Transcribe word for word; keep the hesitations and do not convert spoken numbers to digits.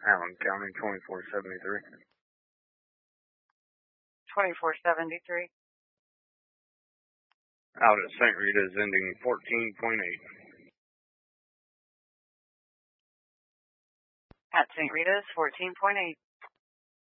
Allen County, twenty-four seventy-three. twenty-four seventy-three. Out at Saint Rita's, ending fourteen point eight. At Saint Rita's, fourteen point eight.